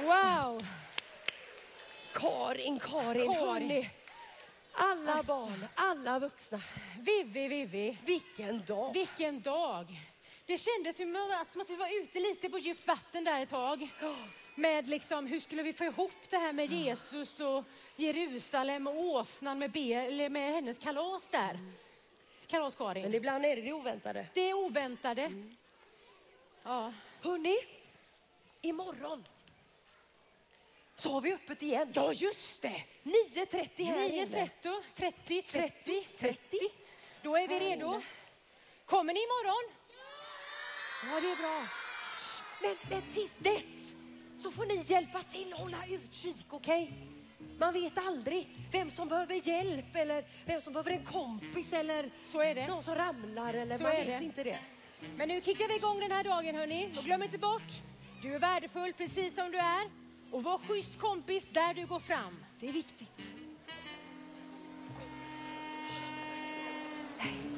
Wow! Karin, hörni. Alla barn, alla vuxna. Vivi. Vilken dag. Det kändes som att vi var ute lite på djupt vatten där ett tag. Med liksom, hur skulle vi få ihop det här med Jesus och Jerusalem och åsnan med hennes kalas där. Kalas Karin. Men ibland är det oväntade. Det är oväntade. Ja. Hörni, imorgon så har vi öppet igen. Ja, just det. 9:30 här 9:30. Då är vi redo. Kommer ni imorgon? Ja, det är bra. Men tills dess så får ni hjälpa till att hålla utkik, okej? Man vet aldrig vem som behöver hjälp eller vem som behöver en kompis eller så är det. Någon som ramlar eller Så man är vet det. inte det. Men nu kickar vi igång den här dagen, hörni. Och glöm inte bort, du är värdefull precis som du är. Och var schysst kompis där du går fram. Det är viktigt. Nej.